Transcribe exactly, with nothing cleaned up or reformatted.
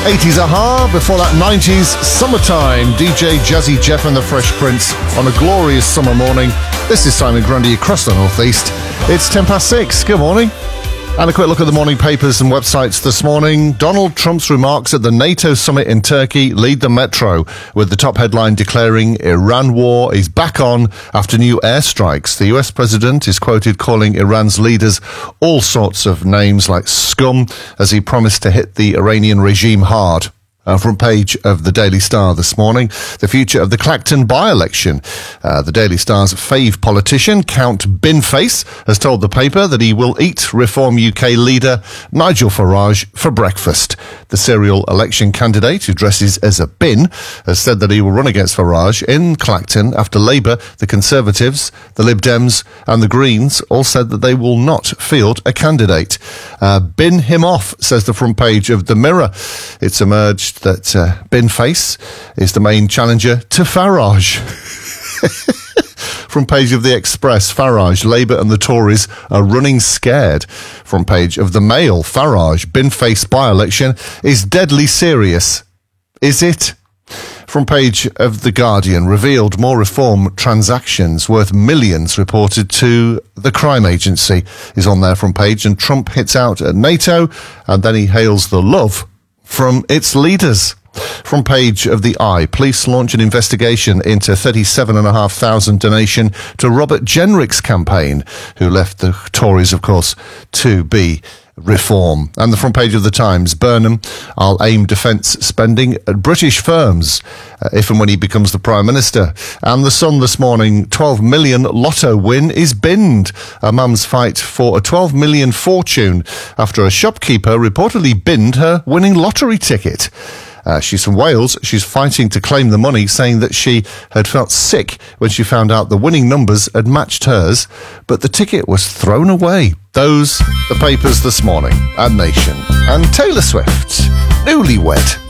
eighties Aha, before that nineties Summertime, D J Jazzy Jeff and the Fresh Prince on a glorious summer morning. This is Simon Grundy across the Northeast. It's ten past six. Good morning. And a quick look at the morning papers and websites this morning. Donald Trump's remarks at the NATO summit in Turkey lead the Metro, with the top headline declaring Iran war is back on after new airstrikes. The U S president is quoted calling Iran's leaders all sorts of names like scum as he promised to hit the Iranian regime hard. Uh, front page of the Daily Star this morning, the future of the Clacton by-election. Uh, the Daily Star's fave politician, Count Binface, has told the paper that he will eat Reform U K leader Nigel Farage for breakfast. The serial election candidate, who dresses as a bin, has said that he will run against Farage in Clacton after Labour, the Conservatives, the Lib Dems and the Greens all said that they will not field a candidate. Uh, bin him off, says the front page of the Mirror. It's emerged that uh, Binface is the main challenger to Farage. Front page of the Express, Farage, Labour and the Tories are running scared. Front page of the Mail, Farage, Binface by-election is deadly serious. Is it? Front page of The Guardian, revealed more reform transactions worth millions reported to the crime agency, is on their front page, and Trump hits out at NATO and then he hails the love from its leaders. Front page of The Eye, police launch an investigation into thirty-seven thousand five hundred donation to Robert Jenrick's campaign, who left the Tories, of course, to be reform. And the front page of the Times, Burnham, I'll aim defence spending at British firms uh, if and when he becomes the Prime Minister. And the Sun this morning, twelve million lotto win is binned. A mum's fight for a twelve million fortune after a shopkeeper reportedly binned her winning lottery ticket. Uh, she's from Wales. She's fighting to claim the money, saying that she had felt sick when she found out the winning numbers had matched hers, but the ticket was thrown away. Those, the papers this morning at Nation. And Taylor Swift, Newlywed.